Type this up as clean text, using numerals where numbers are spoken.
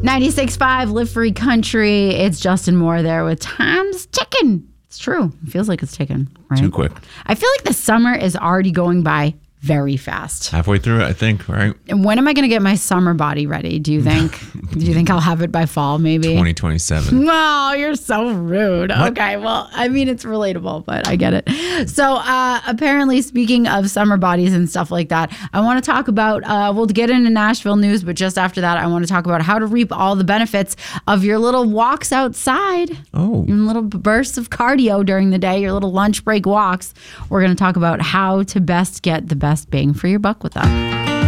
96.5 Live Free Country. It's Justin Moore there with Time's Ticking. It's true. It feels like it's ticking, right? Too quick. I feel like the summer is already going by very fast. Halfway through it, I think, right? And when am I going to get my summer body ready, do you think? Do you think I'll have it by fall, maybe? 2027. No, you're so rude. What? Okay, well, I mean, it's relatable, but I get it. So apparently, speaking of summer bodies and stuff like that, I want to talk about, we'll get into Nashville news, but just after that, I want to talk about how to reap all the benefits of your little walks outside. Oh. Your little bursts of cardio during the day, your little lunch break walks. We're going to talk about how to best get the best bang for your buck with that.